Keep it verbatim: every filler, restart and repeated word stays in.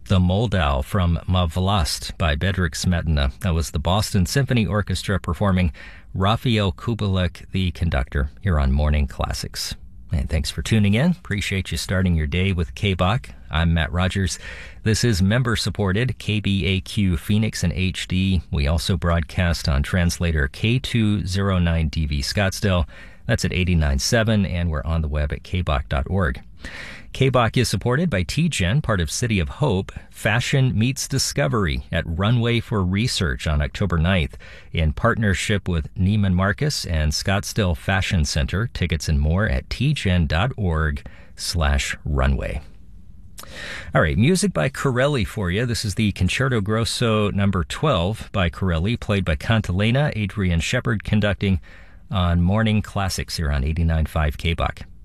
The Moldau from Ma Vlast by Bedřich Smetana. That was the Boston Symphony Orchestra performing Rafael Kubelik, the conductor, here on Morning Classics. And thanks for tuning in. Appreciate you starting your day with K B O C. I'm Matt Rogers. This is member-supported K B A Q Phoenix in H D. We also broadcast on translator K two oh nine D V Scottsdale. That's at eighty-nine point seven, and we're on the web at k b o c dot org. K B O C is supported by T Gen, part of City of Hope. Fashion Meets Discovery at Runway for Research on October ninth in partnership with Neiman Marcus and Scottsdale Fashion Center. Tickets and more at t gen dot org slash runway. All right, music by Corelli for you. This is the Concerto Grosso number twelve by Corelli, played by Cantilena, Adrian Shepard conducting on Morning Classics here on eighty-nine point five K B O C.